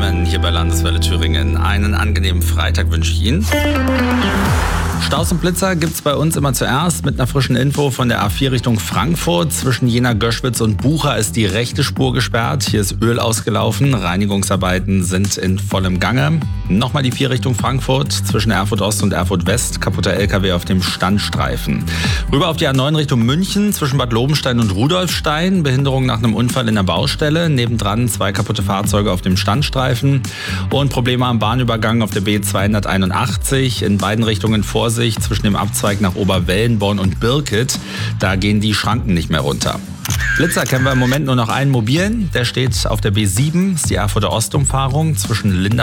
Themen hier bei Landeswelle Thüringen. Einen angenehmen Freitag wünsche ich Ihnen. Staus und Blitzer gibt's bei uns immer zuerst mit einer frischen Info von der A4 Richtung Frankfurt. Zwischen Jena, Göschwitz und Bucha ist die rechte Spur gesperrt. Hier ist Öl ausgelaufen. Reinigungsarbeiten sind in vollem Gange. Nochmal die 4 Richtung Frankfurt. Zwischen Erfurt Ost und Erfurt West. Kaputter LKW auf dem Standstreifen. Rüber auf die A9 Richtung München. Zwischen Bad Lobenstein und Rudolfstein. Behinderung nach einem Unfall in der Baustelle. Nebendran 2 kaputte Fahrzeuge auf dem Standstreifen. Und Probleme am Bahnübergang auf der B281. In beiden Richtungen Vorsicht zwischen dem Abzweig nach Oberwellenborn und Birket. Da gehen die Schranken nicht mehr runter. Blitzer kennen wir im Moment nur noch einen mobilen. Der steht auf der B7, ist die Erfurter Ostumfahrung zwischen